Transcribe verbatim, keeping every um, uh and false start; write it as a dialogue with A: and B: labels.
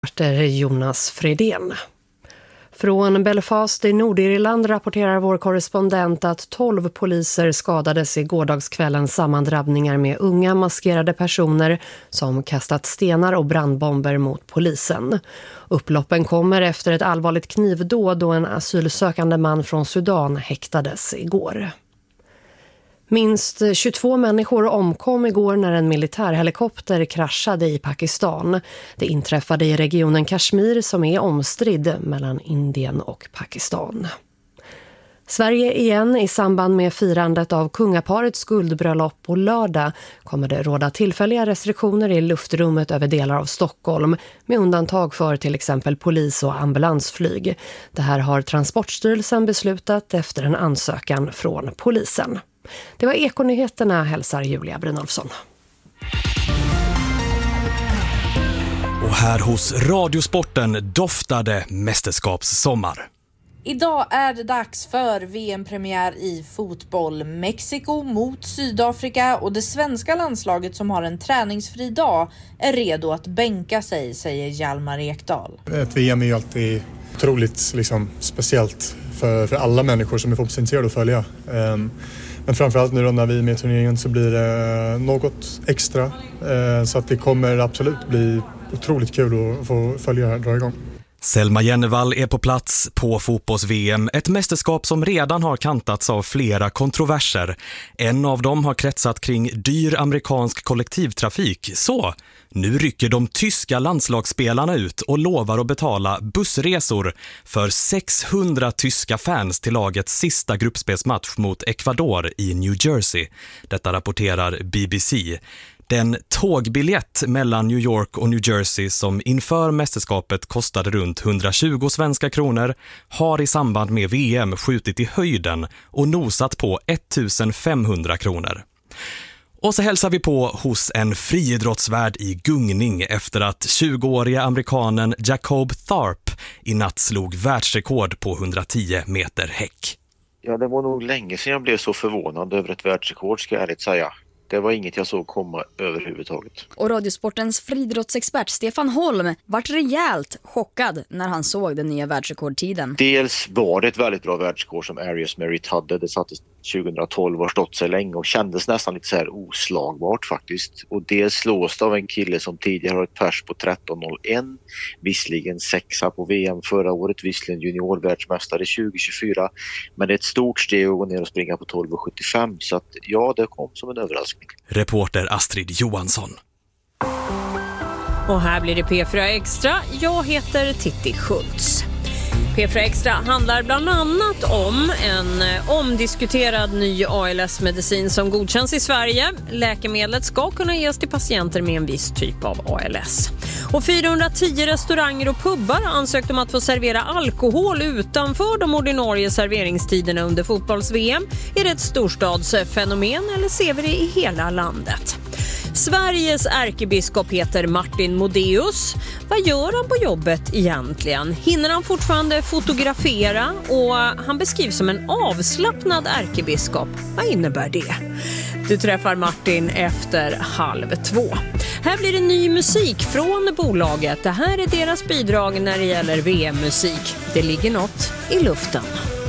A: Jonas Fredén. Från Belfast i Nordirland rapporterar vår korrespondent att tolv poliser skadades i gårdagskvällens sammandrabbningar med unga maskerade personer som kastat stenar och brandbomber mot polisen. Upploppen kommer efter ett allvarligt knivdåd då en asylsökande man från Sudan häktades igår. Minst tjugotvå människor omkom igår när en militärhelikopter kraschade i Pakistan. Det inträffade i regionen Kashmir som är omstridd mellan Indien och Pakistan. Sverige igen i samband med firandet av kungaparets guldbröllop på lördag kommer det råda tillfälliga restriktioner i luftrummet över delar av Stockholm med undantag för till exempel polis- och ambulansflyg. Det här har Transportstyrelsen beslutat efter en ansökan från polisen. Det var Ekonyheterna, hälsar Julia Brynolfsson.
B: Och här hos Radiosporten doftade mästerskapssommar.
C: Idag är det dags för V M-premiär i fotboll. Mexiko mot Sydafrika och det svenska landslaget som har en träningsfri dag är redo att bänka sig, säger Hjalmar Ekdal.
D: Ett V M är ju alltid otroligt liksom, speciellt för, för alla människor som är fotbollsintresserade att följa. Um, Men framförallt nu då när vi är med i turneringen så blir det något extra. Så att det kommer absolut bli otroligt kul att få följa det här, dra igång.
B: Selma Jennevall är på plats på fotbolls-V M, ett mästerskap som redan har kantats av flera kontroverser. En av dem har kretsat kring dyr amerikansk kollektivtrafik. Så, nu rycker de tyska landslagsspelarna ut och lovar att betala bussresor för sexhundra tyska fans till lagets sista gruppspelsmatch mot Ecuador i New Jersey. Detta rapporterar B B C. Den tågbiljett mellan New York och New Jersey som inför mästerskapet kostade runt hundratjugo svenska kronor har i samband med V M skjutit i höjden och nosat på ettusenfemhundra kronor. Och så hälsar vi på hos en friidrottsvärd i gungning efter att tjugoåriga amerikanen Jacob Tharp i natt slog världsrekord på hundratio meter häck.
E: Ja, det var nog länge sedan jag blev så förvånad över ett världsrekord, ska jag ärligt säga. Det var inget jag såg komma överhuvudtaget.
F: Och Radiosportens friidrottsexpert Stefan Holm vart rejält chockad när han såg den nya världsrekordtiden.
E: Dels var det ett väldigt bra världsrekord som Arias Merritt hade. Det sattes tjugohundratolv och har stått sig länge och kändes nästan lite så här oslagbart faktiskt. Och dels slås av en kille som tidigare har ett pers på tretton noll ett. Visserligen sexa på V M förra året, visserligen juniorvärldsmästare tjugo tjugofyra. Men det är ett stort steg att gå ner och springa på tolv sjuttiofem. Så att ja, det kom som en överraskning.
B: Reporter Astrid Johansson.
G: Och här blir det P fyra Extra. Jag heter Titti Schultz. P fyra Extra handlar bland annat om en omdiskuterad ny A L S-medicin som godkänns i Sverige. Läkemedlet ska kunna ges till patienter med en viss typ av A L S. Och fyrahundratio restauranger och pubbar ansökt om att få servera alkohol utanför de ordinarie serveringstiderna under fotbolls-V M. Är det ett storstadsfenomen eller ser vi det i hela landet? Sveriges ärkebiskop heter Martin Modéus. Vad gör han på jobbet egentligen? Hinner han fortfarande fotografera? Och han beskrivs som en avslappnad ärkebiskop. Vad innebär det? Du träffar Martin efter halv två. Här blir det ny musik från bolaget. Det här är deras bidrag när det gäller V M-musik. Det ligger något i luften.